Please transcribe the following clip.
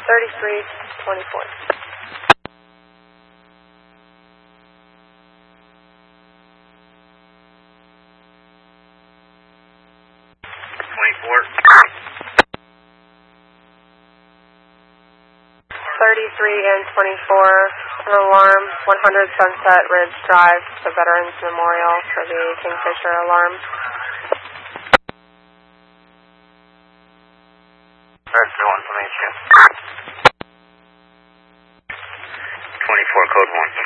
3324. 33 and 24, an alarm, 100 Sunset Ridge Drive, the Veterans Memorial for the Kingfisher alarm. That's no information. 24, code 1.